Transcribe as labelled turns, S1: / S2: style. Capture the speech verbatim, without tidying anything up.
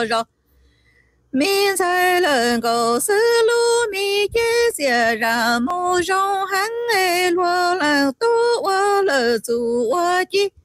S1: rồi mình sai lần cầu sư lu mi chế xia ra mô rong hắn e lúa là tu wa lơ zu wa chi